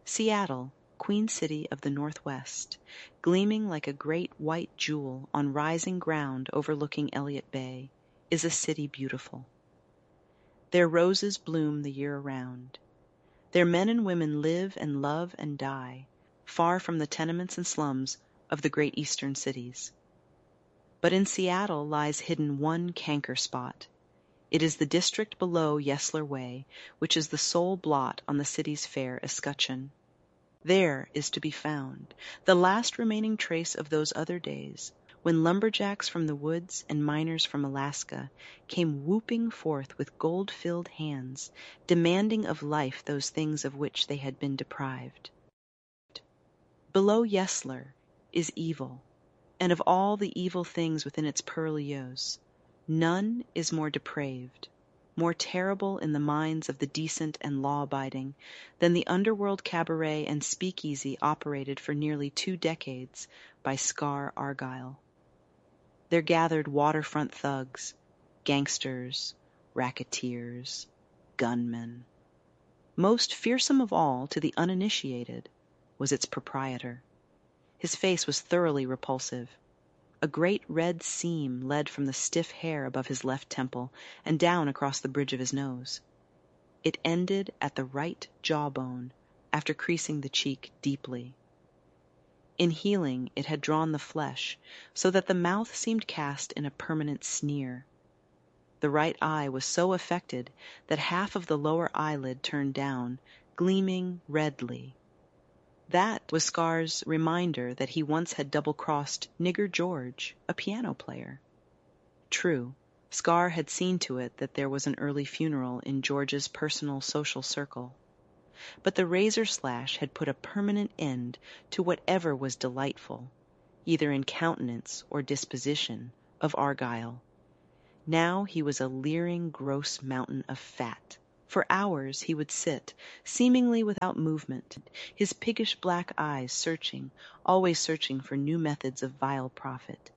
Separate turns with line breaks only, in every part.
Seattle, Queen City of the Northwest, gleaming like a great white jewel on rising ground overlooking Elliott Bay, is a city beautiful. Their roses bloom the year around. Their men and women live and love and die, far from the tenements and slums of the great eastern cities. But in Seattle lies hidden one canker spot. It is the district below Yesler Way, which is the sole blot on the city's fair escutcheon. There is to be found the last remaining trace of those other days, when lumberjacks from the woods and miners from Alaska came whooping forth with gold-filled hands, demanding of life those things of which they had been deprived. Below Yesler is evil, and of all the evil things within its purlieus, none is more depraved, more terrible in the minds of the decent and law-abiding than the underworld cabaret and speakeasy operated for nearly 2 decades by Scar Argyle. There gathered waterfront thugs, gangsters, racketeers, gunmen. Most fearsome of all to the uninitiated was its proprietor. His face was thoroughly repulsive. A great red seam led from the stiff hair above his left temple and down across the bridge of his nose. It ended at the right jawbone after creasing the cheek deeply. In healing, it had drawn the flesh so that the mouth seemed cast in a permanent sneer. The right eye was so affected that half of the lower eyelid turned down, gleaming redly. That was Scar's reminder that he once had double-crossed Nigger George, a piano player. True, Scar had seen to it that there was an early funeral in George's personal social circle. But the razor slash had put a permanent end to whatever was delightful, either in countenance or disposition, of Argyle. Now he was a leering, gross mountain of fat. For hours he would sit, seemingly without movement, his piggish black eyes searching, always searching for new methods of vile profit.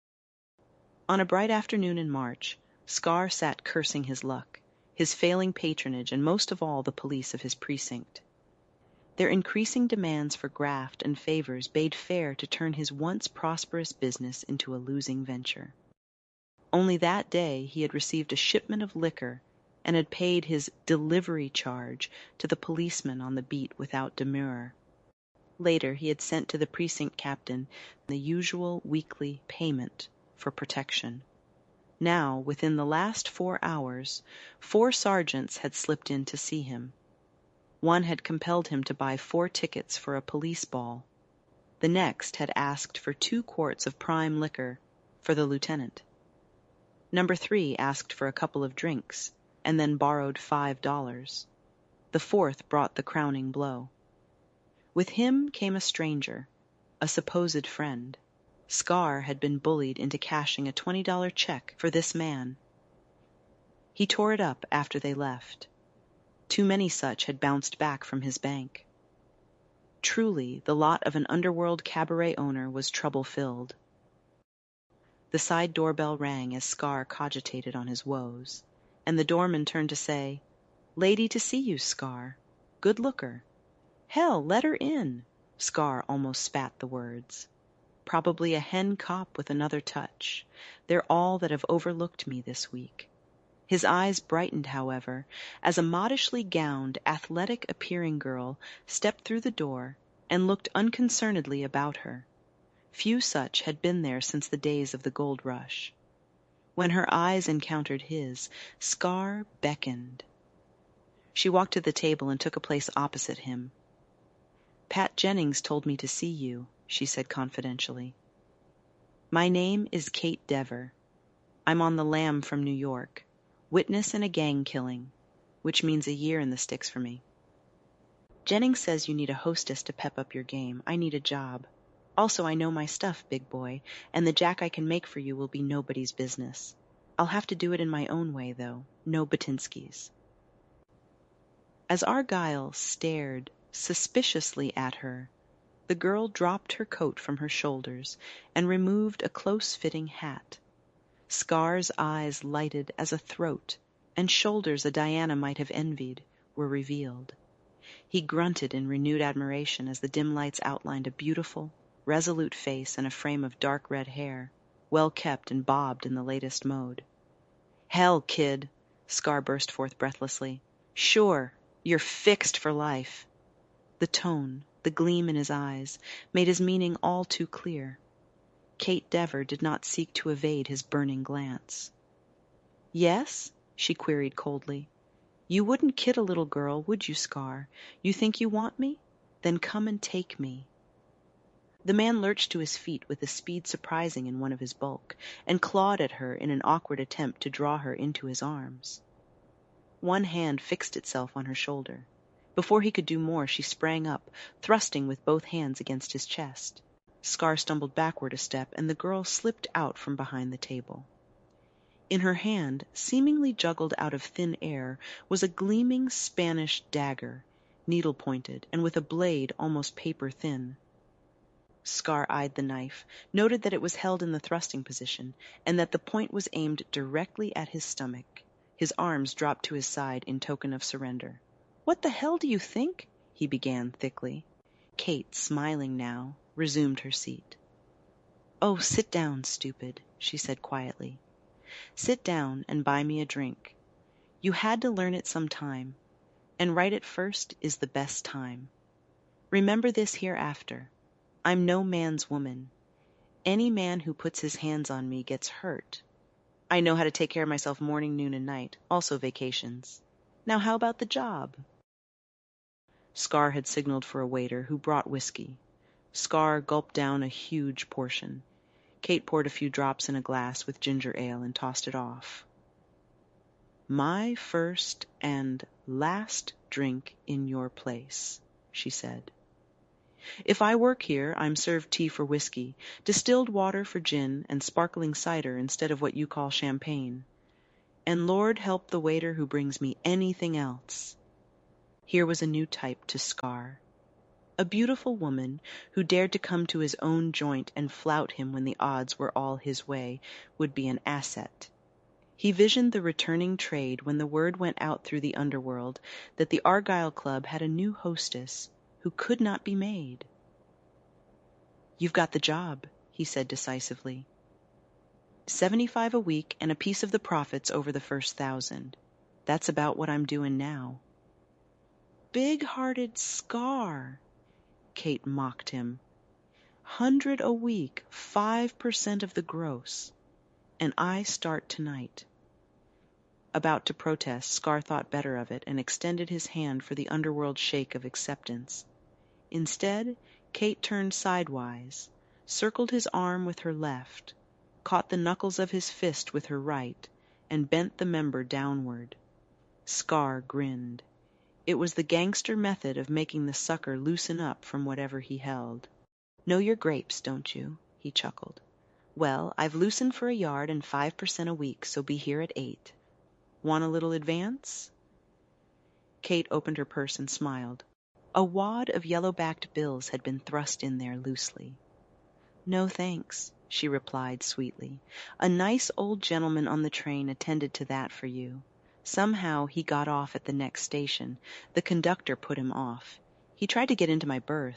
On a bright afternoon in March, Scar sat cursing his luck, his failing patronage, and most of all the police of his precinct. Their increasing demands for graft and favors bade fair to turn his once prosperous business into a losing venture. Only that day he had received a shipment of liquor and had paid his delivery charge to the policeman on the beat without demur. Later he had sent to the precinct captain the usual weekly payment for protection. Now, within the last 4 hours, 4 sergeants had slipped in to see him. One had compelled him to buy 4 tickets for a police ball. The next had asked for 2 quarts of prime liquor for the lieutenant. Number 3 asked for a couple of drinks, and then borrowed $5. The 4th brought the crowning blow. With him came a stranger, a supposed friend. Scar had been bullied into cashing a $20 check for this man. He tore it up after they left. Too many such had bounced back from his bank. Truly, the lot of an underworld cabaret owner was trouble-filled. The side doorbell rang as Scar cogitated on his woes, and the doorman turned to say, "Lady to see you, Scar. Good looker." "Hell, let her in." Scar almost spat the words. "Probably a hen cop with another touch. They're all that have overlooked me this week." His eyes brightened, however, as a modishly gowned, athletic-appearing girl stepped through the door and looked unconcernedly about her. Few such had been there since the days of the gold rush. When her eyes encountered his, Scar beckoned. She walked to the table and took a place opposite him. "Pat Jennings told me to see you," she said confidentially. "My name is Kate Dever. I'm on the lam from New York, witness in a gang killing, which means a year in the sticks for me. Jennings says you need a hostess to pep up your game. I need a job. Also, I know my stuff, big boy, and the jack I can make for you will be nobody's business. I'll have to do it in my own way, though. No Batinsky's." As Argyle stared suspiciously at her, the girl dropped her coat from her shoulders and removed a close-fitting hat. Scar's eyes lighted as a throat and shoulders a Diana might have envied were revealed. He grunted in renewed admiration as the dim lights outlined a beautiful, resolute face and a frame of dark red hair, well kept and bobbed in the latest mode. "Hell, kid," Scar burst forth breathlessly. "Sure, you're fixed for life." The tone, the gleam in his eyes, made his meaning all too clear. Kate Dever did not seek to evade his burning glance. "Yes?" she queried coldly. "You wouldn't kid a little girl, would you, Scar? You think you want me? Then come and take me." The man lurched to his feet with a speed surprising in one of his bulk, and clawed at her in an awkward attempt to draw her into his arms. One hand fixed itself on her shoulder. Before he could do more, she sprang up, thrusting with both hands against his chest. Scar stumbled backward a step, and the girl slipped out from behind the table. In her hand, seemingly juggled out of thin air, was a gleaming Spanish dagger, needle-pointed, and with a blade almost paper-thin. Scar eyed the knife, noted that it was held in the thrusting position, and that the point was aimed directly at his stomach. His arms dropped to his side in token of surrender. "What the hell do you think?" he began thickly. Kate, smiling now, resumed her seat. "Oh, sit down, stupid," she said quietly. "Sit down and buy me a drink. You had to learn it some time, and right at first is the best time. Remember this hereafter. I'm no man's woman. Any man who puts his hands on me gets hurt. I know how to take care of myself morning, noon, and night, also vacations. Now how about the job?" Scar had signaled for a waiter, who brought whiskey. Scar gulped down a huge portion. Kate poured a few drops in a glass with ginger ale and tossed it off. "My first and last drink in your place," she said. "If I work here, I'm served tea for whiskey, distilled water for gin, and sparkling cider instead of what you call champagne. And Lord help the waiter who brings me anything else." Here was a new type to Scar. A beautiful woman who dared to come to his own joint and flout him when the odds were all his way would be an asset. He visioned the returning trade when the word went out through the underworld that the Argyle Club had a new hostess who could not be made. "You've got the job," he said decisively. 75 a week and a piece of the profits over the first 1,000. That's about what I'm doing now." "Big-hearted Scar," Kate mocked him. "100 a week, 5% of the gross. And I start tonight." About to protest, Scar thought better of it and extended his hand for the underworld shake of acceptance. Instead, Kate turned sidewise, circled his arm with her left, caught the knuckles of his fist with her right, and bent the member downward. Scar grinned. It was the gangster method of making the sucker loosen up from whatever he held. "Know your grapes, don't you?" he chuckled. "Well, I've loosened for a yard and 5% a week, so be here at 8. Want a little advance?" Kate opened her purse and smiled. A wad of yellow-backed bills had been thrust in there loosely. "No, thanks," she replied sweetly. "A nice old gentleman on the train attended to that for you. Somehow he got off at the next station. The conductor put him off. He tried to get into my berth."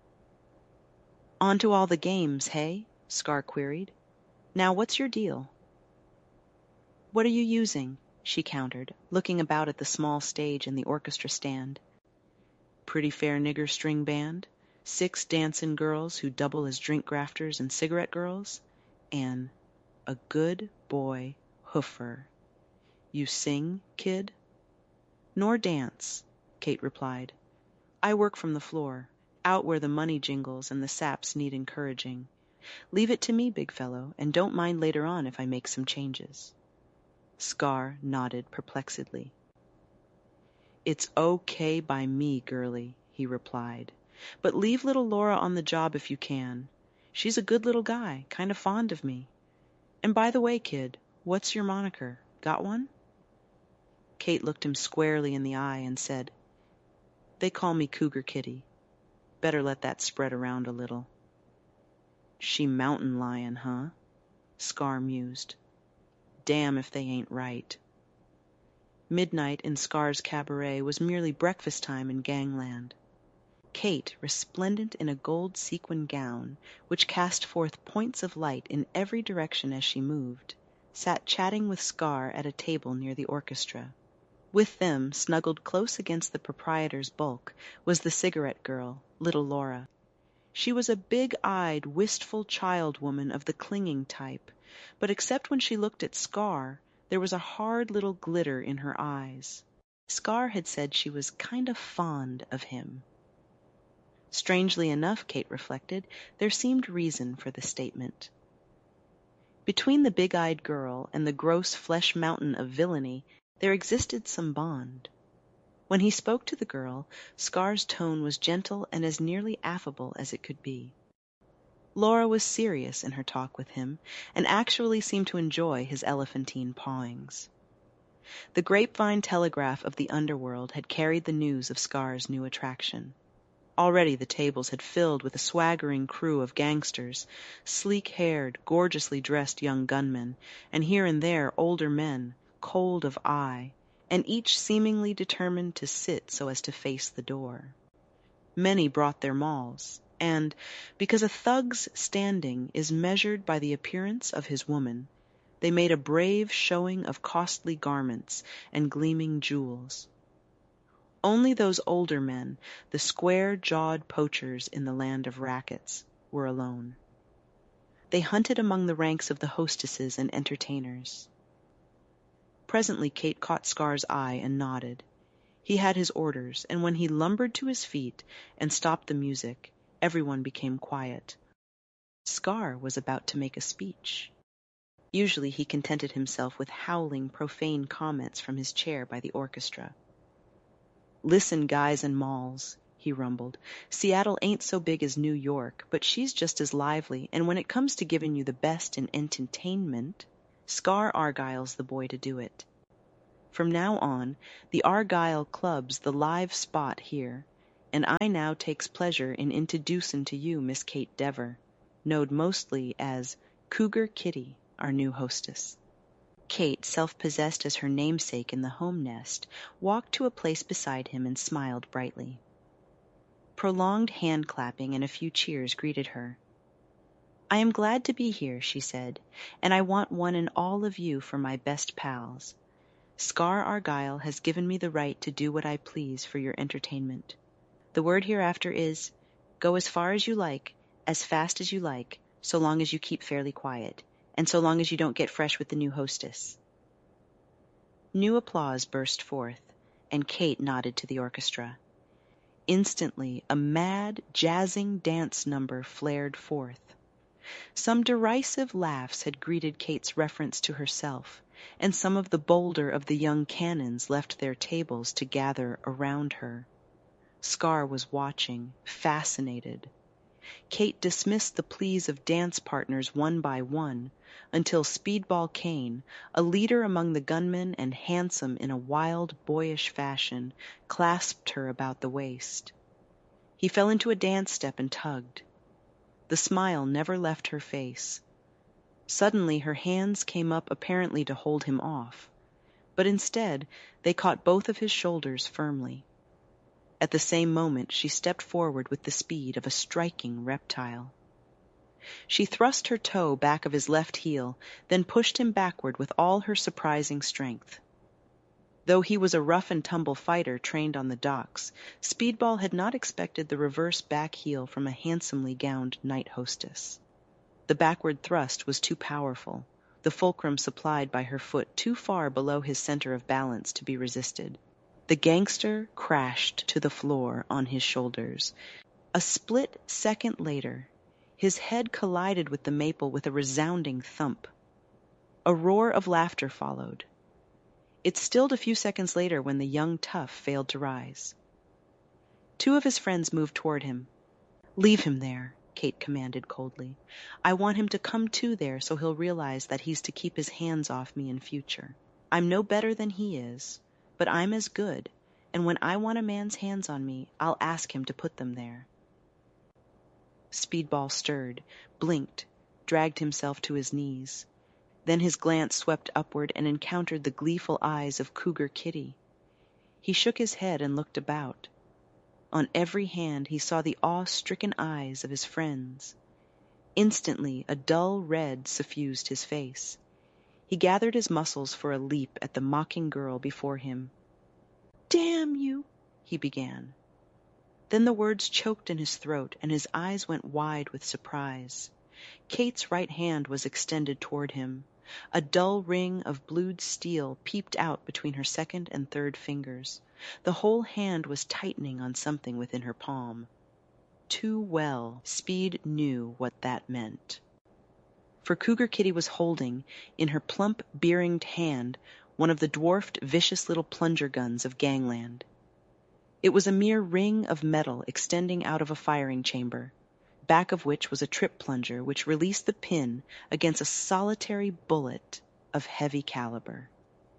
"On to all the games, hey?" Scar queried. "Now what's your deal?" "What are you using?" she countered, looking about at the small stage and the orchestra stand. "Pretty fair nigger string band, 6 dancin' girls who double as drink grafters and cigarette girls, and a good boy hoofer. You sing, kid?" "Nor dance," Kate replied. "I work from the floor, out where the money jingles and the saps need encouraging. Leave it to me, big fellow, and don't mind later on if I make some changes." Scar nodded perplexedly. "It's okay by me, girlie," he replied. "But leave little Laura on the job if you can. She's a good little guy, kind of fond of me. And by the way, kid, what's your moniker? Got one?" Kate looked him squarely in the eye and said, "They call me Cougar Kitty. Better let that spread around a little." "She mountain lion, huh?" Scar mused. "Damn if they ain't right." Midnight in Scar's cabaret was merely breakfast time in gangland. Kate, resplendent in a gold sequin gown, which cast forth points of light in every direction as she moved, sat chatting with Scar at a table near the orchestra. With them, snuggled close against the proprietor's bulk, was the cigarette girl, little Laura. She was a big-eyed, wistful child-woman of the clinging type, but except when she looked at Scar, there was a hard little glitter in her eyes. Scar had said she was kind of fond of him. Strangely enough, Kate reflected, there seemed reason for the statement. Between the big-eyed girl and the gross flesh mountain of villainy, there existed some bond. When he spoke to the girl, Scar's tone was gentle and as nearly affable as it could be. Laura was serious in her talk with him, and actually seemed to enjoy his elephantine pawings. The grapevine telegraph of the underworld had carried the news of Scar's new attraction. Already the tables had filled with a swaggering crew of gangsters, sleek-haired, gorgeously dressed young gunmen, and here and there older men, cold of eye, and each seemingly determined to sit so as to face the door. Many brought their mauls, and, because a thug's standing is measured by the appearance of his woman, they made a brave showing of costly garments and gleaming jewels. Only those older men, the square-jawed poachers in the land of rackets, were alone. They hunted among the ranks of the hostesses and entertainers. Presently Kate caught Scar's eye and nodded. He had his orders, and when he lumbered to his feet and stopped the music, everyone became quiet. Scar was about to make a speech. Usually he contented himself with howling profane comments from his chair by the orchestra. "Listen, guys and malls," he rumbled. "Seattle ain't so big as New York, but she's just as lively, and when it comes to giving you the best in entertainment, Scar Argyle's the boy to do it. From now on, the Argyle Club's the live spot here, and I now takes pleasure in introducin' to you Miss Kate Dever, knowed mostly as Cougar Kitty, our new hostess." Kate, self-possessed as her namesake in the home nest, walked to a place beside him and smiled brightly. Prolonged hand-clapping and a few cheers greeted her. "I am glad to be here," she said, "and I want one and all of you for my best pals. Scar Argyle has given me the right to do what I please for your entertainment. The word hereafter is, go as far as you like, as fast as you like, so long as you keep fairly quiet, and so long as you don't get fresh with the new hostess." New applause burst forth, and Kate nodded to the orchestra. Instantly, a mad, jazzing dance number flared forth. Some derisive laughs had greeted Kate's reference to herself, and some of the bolder of the young cannons left their tables to gather around her. Scar was watching, fascinated. Kate dismissed the pleas of dance partners one by one, until Speedball Kane, a leader among the gunmen and handsome in a wild, boyish fashion, clasped her about the waist. He fell into a dance step and tugged. The smile never left her face. Suddenly her hands came up apparently to hold him off, but instead they caught both of his shoulders firmly. At the same moment she stepped forward with the speed of a striking reptile. She thrust her toe back of his left heel, then pushed him backward with all her surprising strength. Though he was a rough-and-tumble fighter trained on the docks, Speedball had not expected the reverse back heel from a handsomely gowned night hostess. The backward thrust was too powerful, the fulcrum supplied by her foot too far below his center of balance to be resisted. The gangster crashed to the floor on his shoulders. A split second later, his head collided with the maple with a resounding thump. A roar of laughter followed. It stilled a few seconds later when the young tough failed to rise. Two of his friends moved toward him. "Leave him there," Kate commanded coldly. "I want him to come to there so he'll realize that he's to keep his hands off me in future. I'm no better than he is, but I'm as good, and when I want a man's hands on me, I'll ask him to put them there." Speedball stirred, blinked, dragged himself to his knees. Then his glance swept upward and encountered the gleeful eyes of Cougar Kitty. He shook his head and looked about. On every hand he saw the awe-stricken eyes of his friends. Instantly a dull red suffused his face. He gathered his muscles for a leap at the mocking girl before him. "Damn you!" he began. Then the words choked in his throat, and his eyes went wide with surprise. Kate's right hand was extended toward him. A dull ring of blued steel peeped out between her second and third fingers. The whole hand was tightening on something within her palm. Too well, Speed knew what that meant. For Cougar Kitty was holding, in her plump, beer-ringed hand, one of the dwarfed, vicious little plunger guns of gangland. It was a mere ring of metal extending out of a firing chamber, back of which was a trip plunger which released the pin against a solitary bullet of heavy caliber.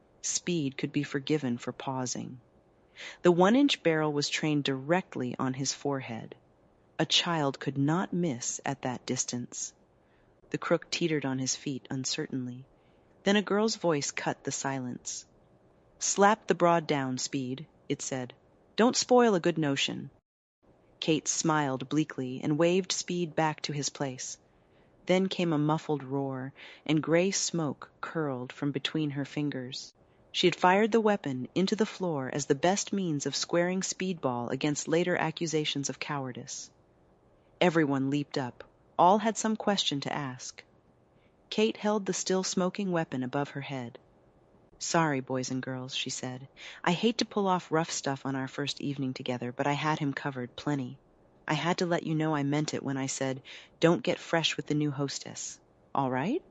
Speed could be forgiven for pausing. The 1-inch barrel was trained directly on his forehead. A child could not miss at that distance. The crook teetered on his feet uncertainly. Then a girl's voice cut the silence. "Slap the broad down, Speed," it said. "Don't spoil a good notion." Kate smiled bleakly and waved Speed back to his place. Then came a muffled roar, and gray smoke curled from between her fingers. She had fired the weapon into the floor as the best means of squaring Speedball against later accusations of cowardice. Everyone leaped up. All had some question to ask. Kate held the still smoking weapon above her head. "Sorry, boys and girls," she said. "I hate to pull off rough stuff on our first evening together, but I had him covered plenty. I had to let you know I meant it when I said, 'Don't get fresh with the new hostess.' All right?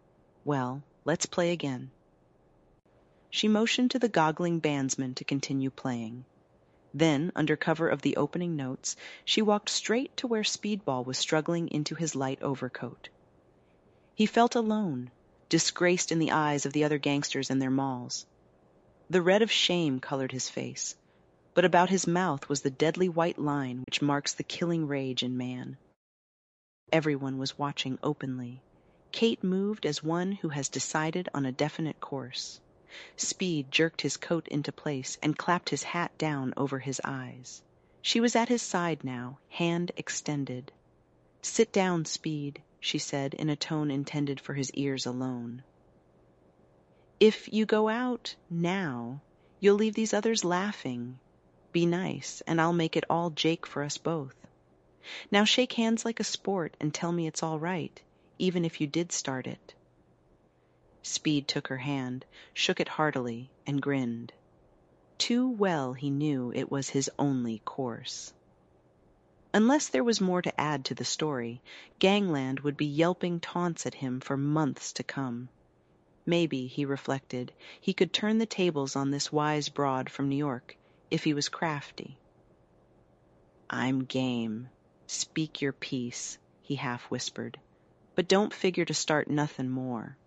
Well, let's play again." She motioned to the goggling bandsman to continue playing. Then, under cover of the opening notes, she walked straight to where Speedball was struggling into his light overcoat. He felt alone, disgraced in the eyes of the other gangsters and their malls. The red of shame colored his face, but about his mouth was the deadly white line which marks the killing rage in man. Everyone was watching openly. Kate moved as one who has decided on a definite course. Speed jerked his coat into place and clapped his hat down over his eyes. She was at his side now, hand extended. "Sit down, Speed," she said in a tone intended for his ears alone. "If you go out now, you'll leave these others laughing. Be nice, and I'll make it all Jake for us both. Now shake hands like a sport and tell me it's all right, even if you did start it." Speed took her hand, shook it heartily, and grinned. Too well he knew it was his only course. Unless there was more to add to the story, Gangland would be yelping taunts at him for months to come. Maybe, he reflected, he could turn the tables on this wise broad from New York, if he was crafty. "I'm game. Speak your piece," he half-whispered. "But don't figure to start nothin' more."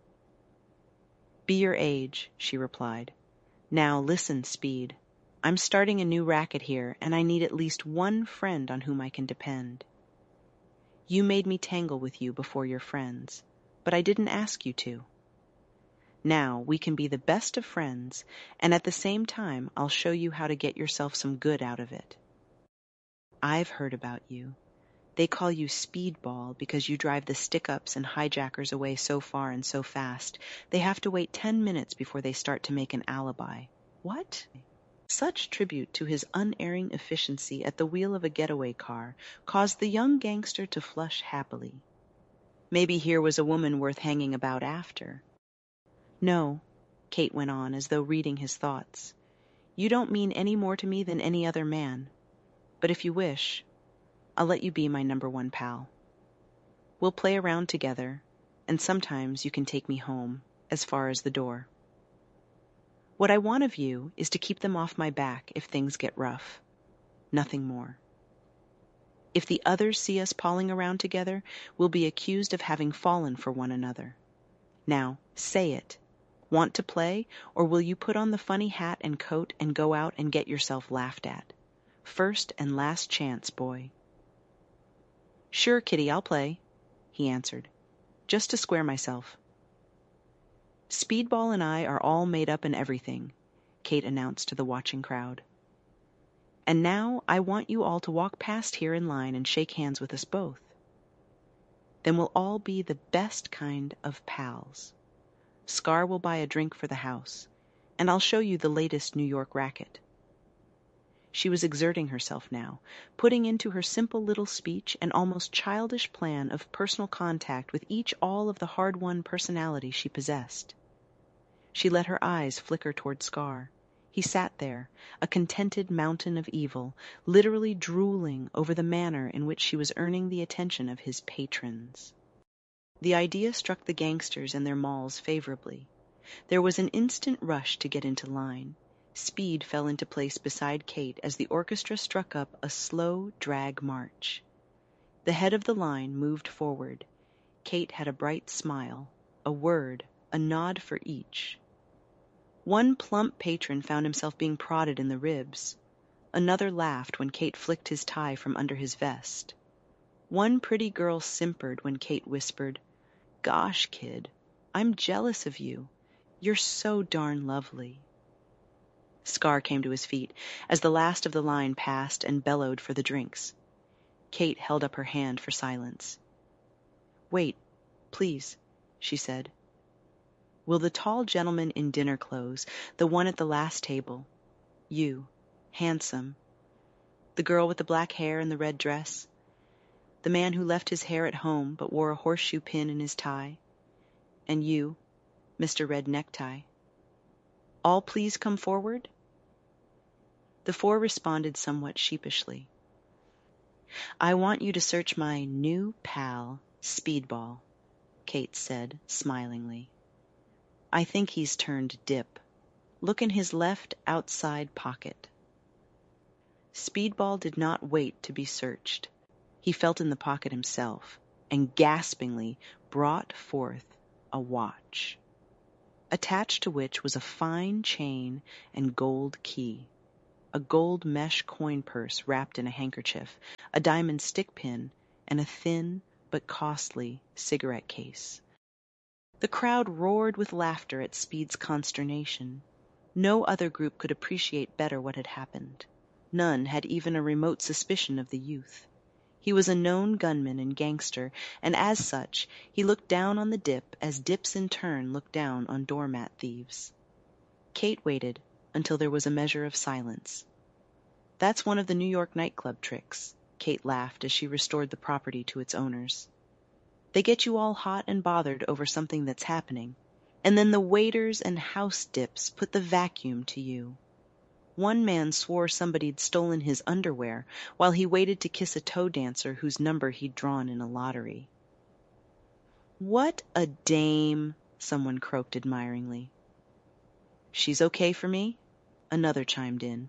"Be your age," she replied. "Now listen, Speed. I'm starting a new racket here, and I need at least one friend on whom I can depend. You made me tangle with you before your friends, but I didn't ask you to. Now we can be the best of friends, and at the same time I'll show you how to get yourself some good out of it. I've heard about you. They call you Speedball because you drive the stick-ups and hijackers away so far and so fast, they have to wait 10 minutes before they start to make an alibi. What?" Such tribute to his unerring efficiency at the wheel of a getaway car caused the young gangster to flush happily. Maybe here was a woman worth hanging about after. "No," Kate went on, as though reading his thoughts. "You don't mean any more to me than any other man. But if you wish, I'll let you be my #1 pal. We'll play around together, and sometimes you can take me home, as far as the door. What I want of you is to keep them off my back if things get rough. Nothing more. If the others see us palling around together, we'll be accused of having fallen for one another. Now, say it. Want to play, or will you put on the funny hat and coat and go out and get yourself laughed at? First and last chance, boy." "Sure, Kitty, I'll play," he answered. "Just to square myself." Speedball and I are all made up and everything, Kate announced to the watching crowd. And now I want you all to walk past here in line and shake hands with us both. Then we'll all be the best kind of pals. Scar will buy a drink for the house, and I'll show you the latest New York racket. She was exerting herself now, putting into her simple little speech an almost childish plan of personal contact with all of the hard-won personality she possessed. She let her eyes flicker toward Scar. He sat there, a contented mountain of evil, literally drooling over the manner in which she was earning the attention of his patrons. The idea struck the gangsters and their molls favorably. There was an instant rush to get into line. Speed fell into place beside Kate as the orchestra struck up a slow drag march. The head of the line moved forward. Kate had a bright smile, a word, a nod for each. One plump patron found himself being prodded in the ribs. Another laughed when Kate flicked his tie from under his vest. One pretty girl simpered when Kate whispered, "Gosh, kid, I'm jealous of you. You're so darn lovely." Scar came to his feet as the last of the line passed and bellowed for the drinks. Kate held up her hand for silence. "Wait, please," she said. "Will the tall gentleman in dinner clothes, the one at the last table, you, handsome, the girl with the black hair and the red dress, the man who left his hair at home but wore a horseshoe pin in his tie, and you, Mr. Red Necktie, all please come forward?" The four responded somewhat sheepishly. "I want you to search my new pal, Speedball," Kate said smilingly. "I think he's turned dip. Look in his left outside pocket." Speedball did not wait to be searched. He felt in the pocket himself, and gaspingly brought forth a watch, attached to which was a fine chain and gold key, a gold mesh coin purse wrapped in a handkerchief, a diamond stick pin, and a thin but costly cigarette case. The crowd roared with laughter at Speed's consternation. No other group could appreciate better what had happened. None had even a remote suspicion of the youth. He was a known gunman and gangster, and as such, he looked down on the dip as dips in turn look down on doormat thieves. Kate waited until there was a measure of silence. "That's one of the New York nightclub tricks," Kate laughed as she restored the property to its owners. "They get you all hot and bothered over something that's happening, and then the waiters and house dips put the vacuum to you. One man swore somebody'd stolen his underwear while he waited to kiss a toe dancer whose number he'd drawn in a lottery." "What a dame," someone croaked admiringly. "She's okay for me?" another chimed in.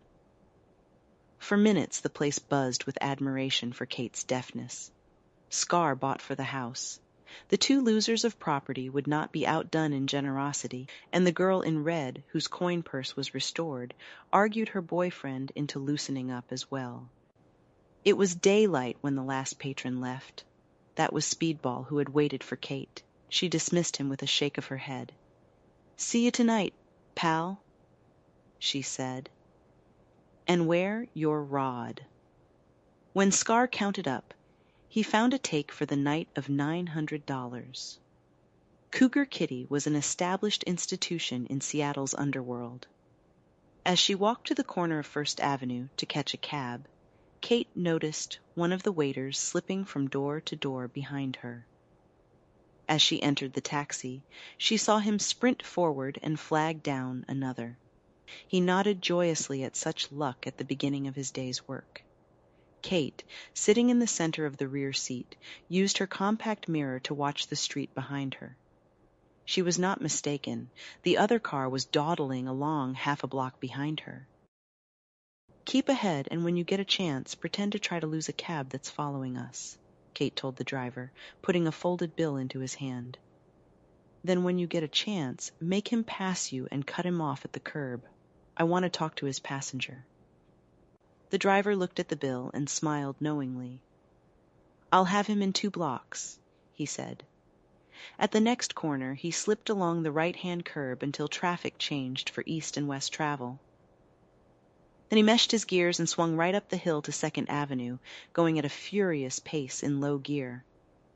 For minutes the place buzzed with admiration for Kate's deftness. Scar bought for the house. The two losers of property would not be outdone in generosity, and the girl in red, whose coin purse was restored, argued her boyfriend into loosening up as well. It was daylight when the last patron left. That was Speedball, who had waited for Kate. She dismissed him with a shake of her head. "See you tonight, pal," she said. "And wear your rod." When Scar counted up, he found a take for the night of $900. Cougar Kitty was an established institution in Seattle's underworld. As she walked to the corner of First Avenue to catch a cab, Kate noticed one of the waiters slipping from door to door behind her. As she entered the taxi, she saw him sprint forward and flag down another. He nodded joyously at such luck at the beginning of his day's work. Kate, sitting in the center of the rear seat, used her compact mirror to watch the street behind her. She was not mistaken. The other car was dawdling along half a block behind her. "Keep ahead, and when you get a chance, pretend to try to lose a cab that's following us," Kate told the driver, putting a folded bill into his hand. "Then when you get a chance, make him pass you and cut him off at the curb. I want to talk to his passenger." The driver looked at the bill and smiled knowingly. "I'll have him in 2 blocks," he said. At the next corner, he slipped along the right-hand curb until traffic changed for east and west travel. Then he meshed his gears and swung right up the hill to 2nd Avenue, going at a furious pace in low gear.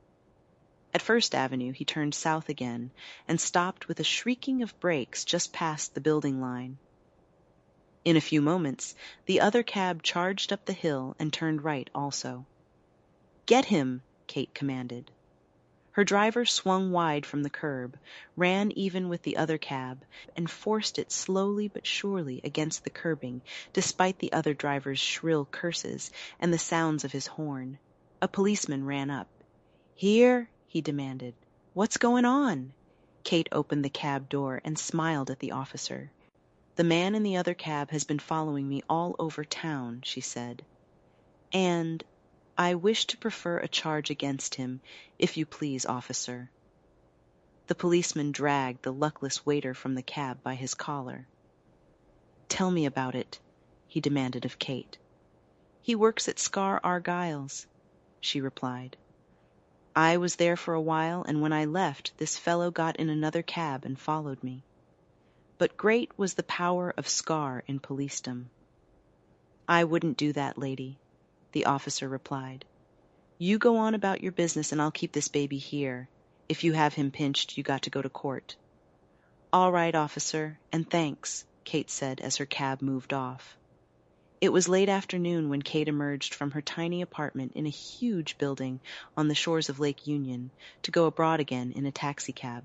At 1st Avenue, he turned south again and stopped with a shrieking of brakes just past the building line. In a few moments, the other cab charged up the hill and turned right also. "Get him!" Kate commanded. Her driver swung wide from the curb, ran even with the other cab, and forced it slowly but surely against the curbing, despite the other driver's shrill curses and the sounds of his horn. A policeman ran up. "Here?" he demanded. "What's going on?" Kate opened the cab door and smiled at the officer. "The man in the other cab has been following me all over town," she said. "And I wish to prefer a charge against him, if you please, officer." The policeman dragged the luckless waiter from the cab by his collar. "Tell me about it," he demanded of Kate. "He works at Scar Argyle's," she replied. "I was there for a while, and when I left, this fellow got in another cab and followed me. But great was the power of Scar in policedom." "I wouldn't do that, lady," the officer replied. "You go on about your business and I'll keep this baby here. If you have him pinched, you got to go to court." "All right, officer, and thanks," Kate said as her cab moved off. It was late afternoon when Kate emerged from her tiny apartment in a huge building on the shores of Lake Union to go abroad again in a taxicab.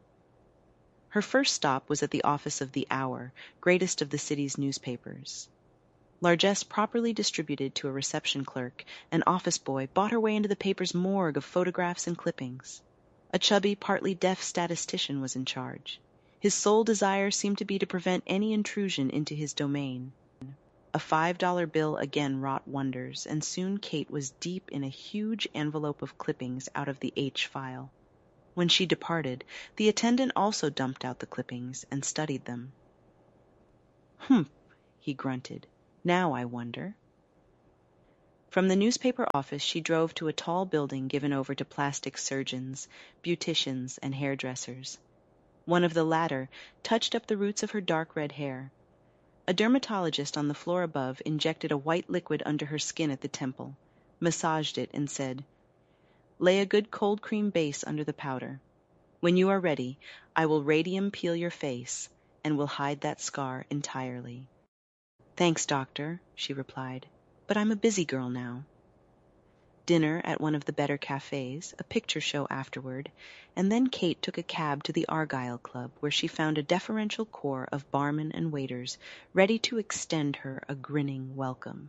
Her first stop was at the office of The Hour, greatest of the city's newspapers. Largesse properly distributed to a reception clerk, an office boy bought her way into the paper's morgue of photographs and clippings. A chubby, partly deaf statistician was in charge. His sole desire seemed to be to prevent any intrusion into his domain. A $5 bill again wrought wonders, and soon Kate was deep in a huge envelope of clippings out of the H file. When she departed, the attendant also dumped out the clippings and studied them. "Humph," he grunted. "Now I wonder." From the newspaper office she drove to a tall building given over to plastic surgeons, beauticians, and hairdressers. One of the latter touched up the roots of her dark red hair. A dermatologist on the floor above injected a white liquid under her skin at the temple, massaged it, and said, "Lay a good cold cream base under the powder. When you are ready, I will radium peel your face, and will hide that scar entirely." "Thanks, doctor," she replied, "but I'm a busy girl now." Dinner at one of the better cafes, a picture show afterward, and then Kate took a cab to the Argyle Club, where she found a deferential corps of barmen and waiters ready to extend her a grinning welcome.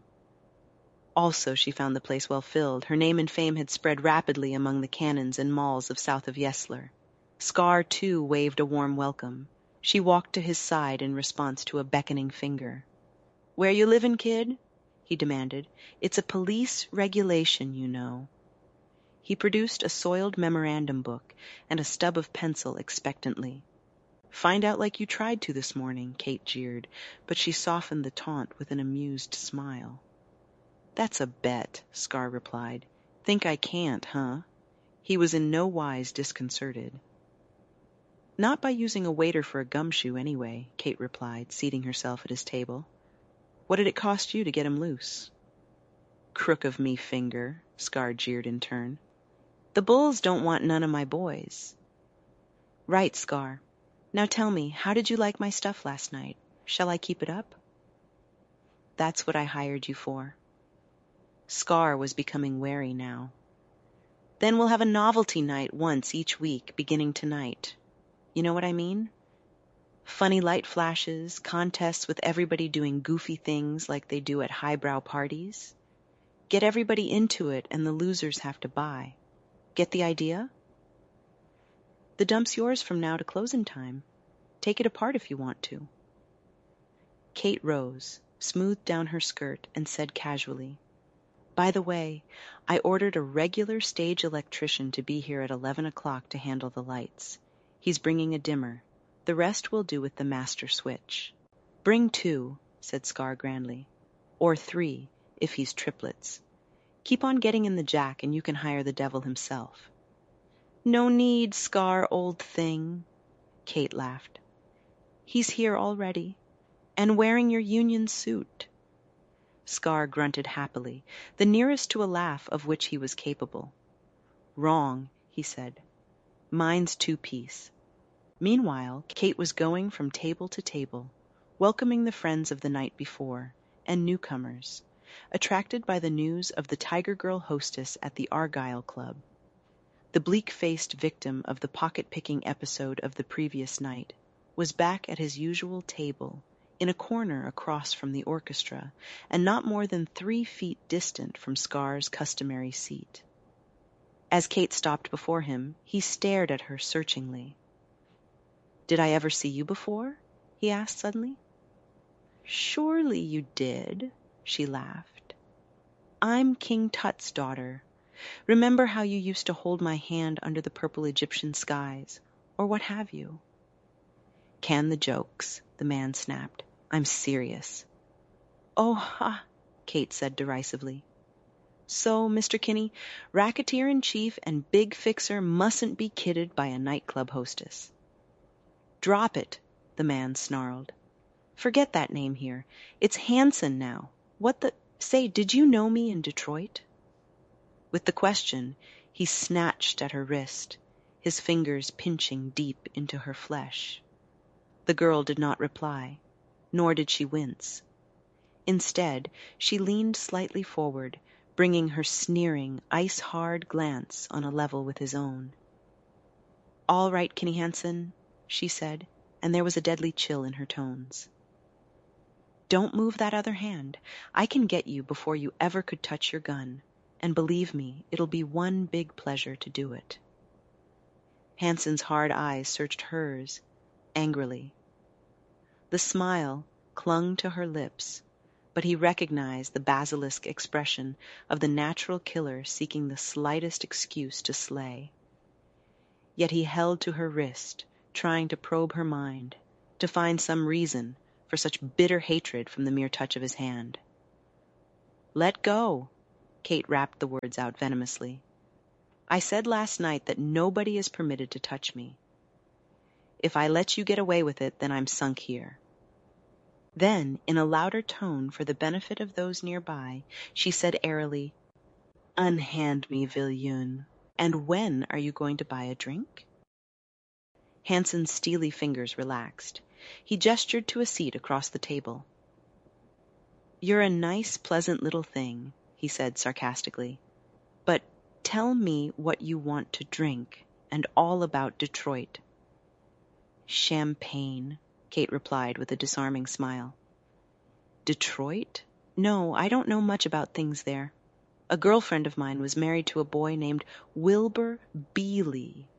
Also, she found the place well filled. Her name and fame had spread rapidly among the cannons and malls of south of Yesler. Scar, too, waved a warm welcome. She walked to his side in response to a beckoning finger. "Where you livin', kid?" he demanded. "It's a police regulation, you know." He produced a soiled memorandum book and a stub of pencil expectantly. "Find out like you tried to this morning," Kate jeered, but she softened the taunt with an amused smile. "That's a bet," Scar replied. "Think I can't, huh?" He was in no wise disconcerted. "Not by using a waiter for a gumshoe, anyway," Kate replied, seating herself at his table. "What did it cost you to get him loose?" "Crook of me finger," Scar jeered in turn. "The bulls don't want none of my boys." "Right, Scar. Now tell me, how did you like my stuff last night? Shall I keep it up?" "That's what I hired you for." Scar was becoming wary now. "Then we'll have a novelty night once each week, beginning tonight. You know what I mean? Funny light flashes, contests with everybody doing goofy things like they do at highbrow parties. Get everybody into it, and the losers have to buy. Get the idea? The dump's yours from now to closing time. Take it apart if you want to." Kate rose, smoothed down her skirt, and said casually, "By the way, I ordered a regular stage electrician to be here at 11 o'clock to handle the lights. He's bringing a dimmer. The rest will do with the master switch." "Bring 2, said Scar grandly. "Or 3, if he's triplets. Keep on getting in the jack and you can hire the devil himself." No need, Scar, old thing, Kate laughed. He's here already, and wearing your union suit. Scar grunted happily, the nearest to a laugh of which he was capable. Wrong, he said. Mine's two-piece. Meanwhile, Kate was going from table to table, welcoming the friends of the night before, and newcomers, attracted by the news of the Tiger Girl hostess at the Argyle Club. The bleak-faced victim of the pocket-picking episode of the previous night was back at his usual table, in a corner across from the orchestra, and not more than 3 feet distant from Scar's customary seat. As Kate stopped before him, he stared at her searchingly. "Did I ever see you before?" he asked suddenly. "Surely you did," she laughed. "I'm King Tut's daughter. Remember how you used to hold my hand under the purple Egyptian skies, or what have you?" "Can the jokes," the man snapped. "I'm serious." "Oh, ha," Kate said derisively. "So, Mr. Kinney, racketeer-in-chief and big fixer mustn't be kidded by a nightclub hostess." "Drop it," the man snarled. "Forget that name here. It's Hanson now. What the... Say, did you know me in Detroit?" With the question, he snatched at her wrist, his fingers pinching deep into her flesh. The girl did not reply, nor did she wince. Instead, she leaned slightly forward, bringing her sneering, ice-hard glance on a level with his own. "All right, Kinney Hanson," she said, and there was a deadly chill in her tones. "Don't move that other hand. I can get you before you ever could touch your gun, and believe me, it'll be one big pleasure to do it." Hanson's hard eyes searched hers, angrily. The smile clung to her lips, but he recognized the basilisk expression of the natural killer seeking the slightest excuse to slay. Yet he held to her wrist, trying to probe her mind, to find some reason for such bitter hatred from the mere touch of his hand. "Let go," Kate rapped the words out venomously. "I said last night that nobody is permitted to touch me. If I let you get away with it, then I'm sunk here." Then, in a louder tone for the benefit of those nearby, she said airily, "Unhand me, Viljoen. And when are you going to buy a drink?" Hanson's steely fingers relaxed. He gestured to a seat across the table. "You're a nice, pleasant little thing," he said sarcastically. "But tell me what you want to drink, and all about Detroit." "Champagne," Kate replied with a disarming smile. "Detroit? No, I don't know much about things there. A girlfriend of mine was married to a boy named Wilbur Beely.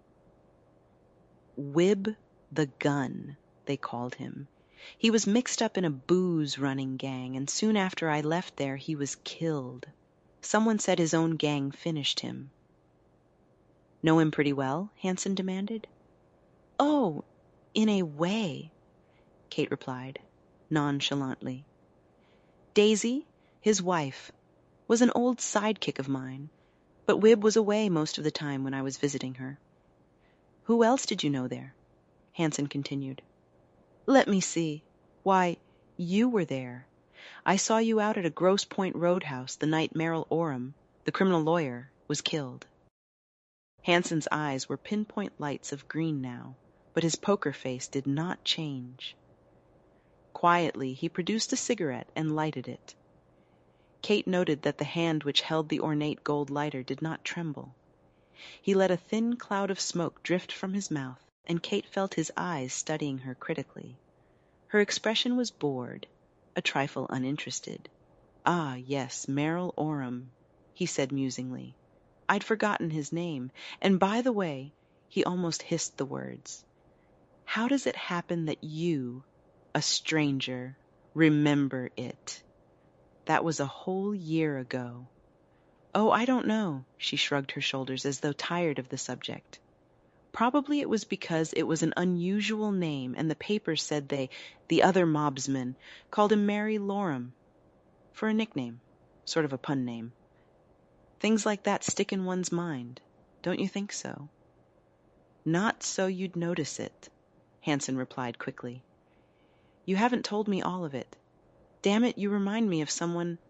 Wib the Gun, they called him. He was mixed up in a booze-running gang, and soon after I left there, he was killed. Someone said his own gang finished him." "Know him pretty well?" Hanson demanded. "Oh, in a way," Kate replied, nonchalantly. "Daisy, his wife, was an old sidekick of mine, but Wib was away most of the time when I was visiting her." "Who else did you know there?" Hanson continued. "Let me see. Why, you were there. I saw you out at a Grosse Pointe roadhouse the night Merrill Orham, the criminal lawyer, was killed." Hanson's eyes were pinpoint lights of green now, but his poker face did not change. Quietly, he produced a cigarette and lighted it. Kate noted that the hand which held the ornate gold lighter did not tremble. He let a thin cloud of smoke drift from his mouth, and Kate felt his eyes studying her critically. Her expression was bored, a trifle uninterested. "Ah, yes, Merrill Orham," he said musingly. "I'd forgotten his name, and by the way," he almost hissed the words, "how does it happen that you, a stranger, remember it? That was a whole year ago." "Oh, I don't know," she shrugged her shoulders as though tired of the subject. "Probably it was because it was an unusual name and the papers said the other mobsmen, called him Mary Loram. For a nickname, sort of a pun name. Things like that stick in one's mind. Don't you think so?" Not so you'd notice it, Hansen replied quickly. You haven't told me all of it. Damn it, you remind me of someone.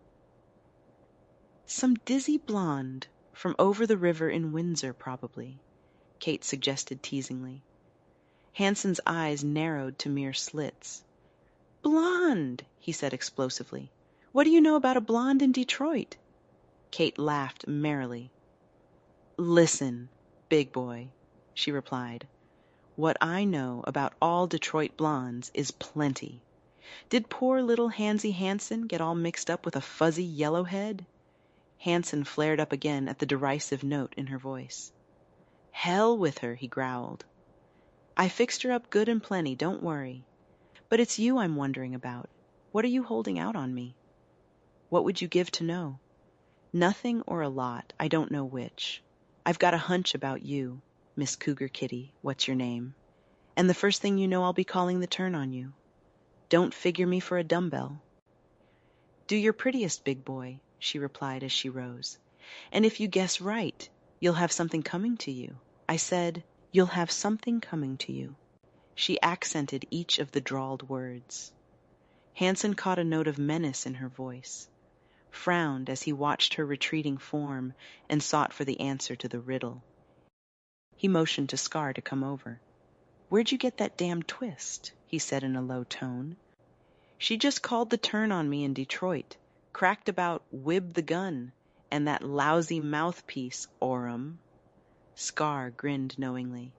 Some dizzy blonde from over the river in Windsor, probably, Kate suggested teasingly. Hansen's eyes narrowed to mere slits. Blonde, he said explosively. What do you know about a blonde in Detroit? Kate laughed merrily. Listen, big boy, she replied. What I know about all Detroit blondes is plenty. Did poor little Hansy Hansen get all mixed up with a fuzzy yellowhead? Hansen flared up again at the derisive note in her voice. Hell with her, he growled. I fixed her up good and plenty, don't worry. But it's you I'm wondering about. What are you holding out on me? What would you give to know? Nothing or a lot, I don't know which. I've got a hunch about you, Miss Cougar Kitty, what's your name? And the first thing you know I'll be calling the turn on you. Don't figure me for a dumbbell. Do your prettiest, big boy, she replied as she rose. And if you guess right, you'll have something coming to you. I said, you'll have something coming to you. She accented each of the drawled words. Hansen caught a note of menace in her voice, frowned as he watched her retreating form and sought for the answer to the riddle. He motioned to Scar to come over. Where'd you get that damn twist? He said in a low tone. She just called the turn on me in Detroit, cracked about Wib the gun and that lousy mouthpiece, Orem. Scar grinned knowingly.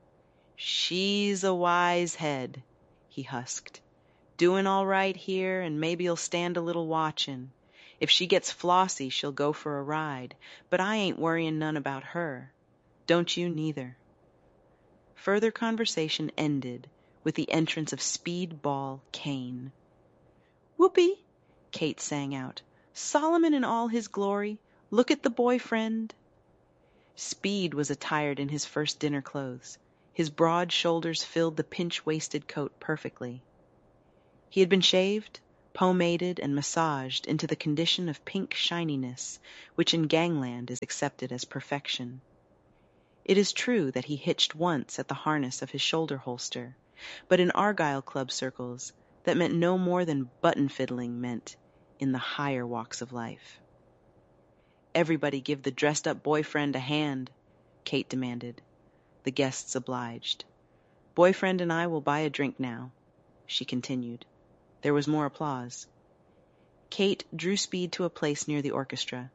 She's a wise head, he husked. Doing all right here, and maybe you'll stand a little watchin'. If she gets flossy, she'll go for a ride, but I ain't worryin' none about her. Don't you neither. Further conversation ended with the entrance of Speedball Kane. Whoopee, Kate sang out. Solomon in all his glory. Look at the boyfriend. Speed was attired in his first dinner clothes. His broad shoulders filled the pinch-waisted coat perfectly. He had been shaved, pomaded, and massaged into the condition of pink shininess, which in gangland is accepted as perfection. It is true that he hitched once at the harness of his shoulder holster, but in Argyle Club circles, that meant no more than button-fiddling meant in the higher walks of life. Everybody give the dressed-up boyfriend a hand, Kate demanded. The guests obliged. Boyfriend and I will buy a drink now, she continued. There was more applause. Kate drew Speed to a place near the orchestra.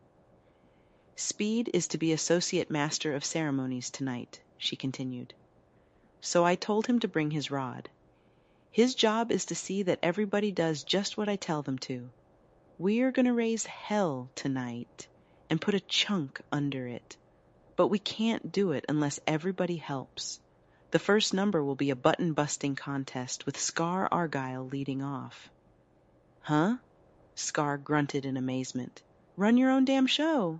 Speed is to be Associate Master of Ceremonies tonight, she continued. So I told him to bring his rod. His job is to see that everybody does just what I tell them to. We're going to raise hell tonight and put a chunk under it. But we can't do it unless everybody helps. The first number will be a button-busting contest with Scar Argyle leading off. Huh? Scar grunted in amazement. Run your own damn show.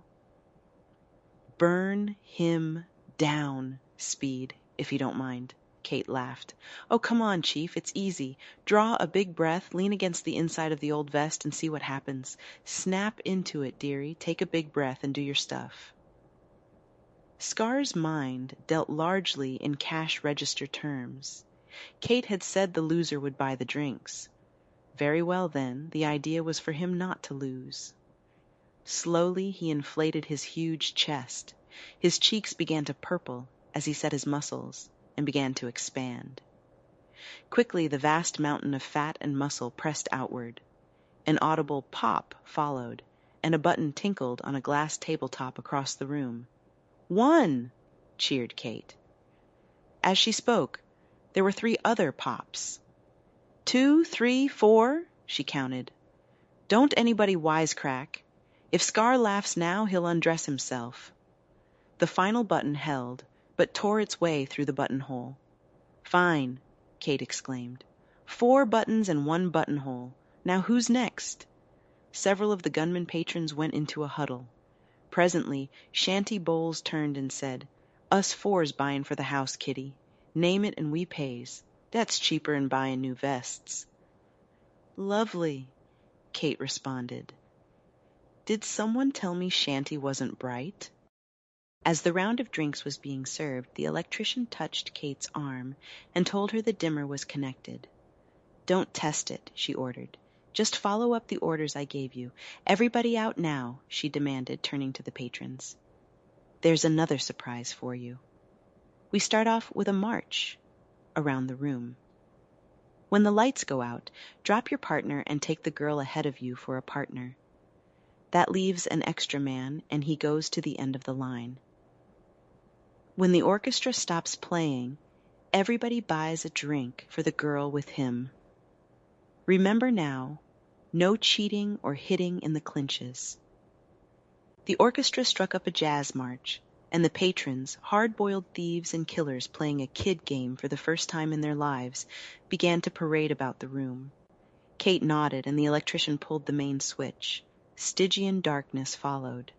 Burn him down, Speed, if you don't mind, Kate laughed. Oh, come on, Chief, it's easy. Draw a big breath, lean against the inside of the old vest and see what happens. Snap into it, dearie. Take a big breath and do your stuff. Scar's mind dealt largely in cash register terms. Kate had said the loser would buy the drinks. Very well, then, the idea was for him not to lose. Slowly he inflated his huge chest. His cheeks began to purple as he set his muscles and began to expand. Quickly the vast mountain of fat and muscle pressed outward. An audible pop followed, and a button tinkled on a glass tabletop across the room. 1! cheered Kate. As she spoke, there were 3 other pops. 2, 3, 4, she counted. Don't anybody wisecrack. If Scar laughs now, he'll undress himself. The final button held, but tore its way through the buttonhole. Fine, Kate exclaimed. 4 buttons and 1 buttonhole. Now who's next? Several of the gunman patrons went into a huddle. Presently, Shanty Bowles turned and said, Us 4's buyin' for the house, Kitty. Name it and we pays. That's cheaper'n buyin' new vests. Lovely, Kate responded. Did someone tell me Shanty wasn't bright? As the round of drinks was being served, the electrician touched Kate's arm and told her the dimmer was connected. "Don't test it," she ordered. "Just follow up the orders I gave you. Everybody out now," she demanded, turning to the patrons. "There's another surprise for you. We start off with a march around the room. When the lights go out, drop your partner and take the girl ahead of you for a partner. That leaves an extra man, and he goes to the end of the line. When the orchestra stops playing, everybody buys a drink for the girl with him. Remember now, no cheating or hitting in the clinches." The orchestra struck up a jazz march, and the patrons, hard-boiled thieves and killers playing a kid game for the first time in their lives, began to parade about the room. Kate nodded, and the electrician pulled the main switch. Stygian darkness followed.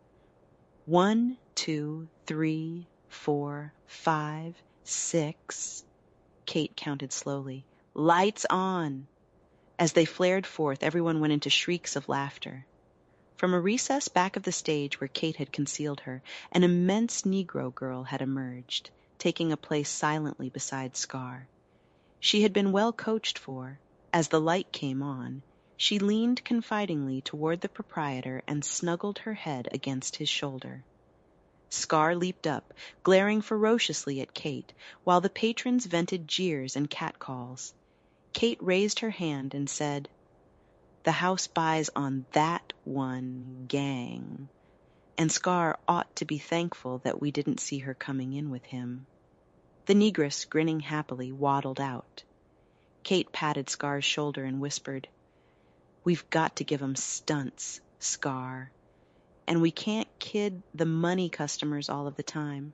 1, 2, 3, 4, 5, 6. Kate counted slowly. "Lights on!" As they flared forth, everyone went into shrieks of laughter. From a recess back of the stage where Kate had concealed her, an immense Negro girl had emerged, taking a place silently beside Scar. She had been well coached for, as the light came on, she leaned confidingly toward the proprietor and snuggled her head against his shoulder. Scar leaped up, glaring ferociously at Kate, while the patrons vented jeers and catcalls. Kate raised her hand and said, "The house buys on that one, gang. And Scar ought to be thankful that we didn't see her coming in with him." The negress, grinning happily, waddled out. Kate patted Scar's shoulder and whispered, "We've got to give 'em stunts, Scar. And we can't kid the money customers all of the time."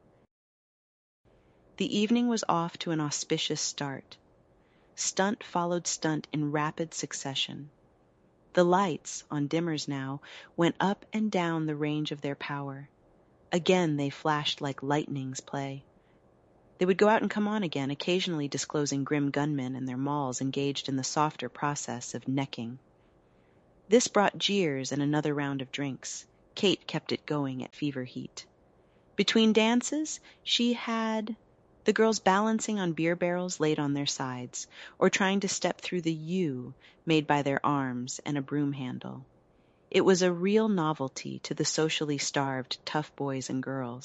The evening was off to an auspicious start. Stunt followed stunt in rapid succession. The lights, on dimmers now, went up and down the range of their power. Again they flashed like lightning's play. They would go out and come on again, occasionally disclosing grim gunmen and their mauls engaged in the softer process of necking. This brought jeers and another round of drinks. Kate kept it going at fever heat. Between dances, she had the girls balancing on beer barrels laid on their sides, or trying to step through the U made by their arms and a broom handle. It was a real novelty to the socially starved tough boys and girls.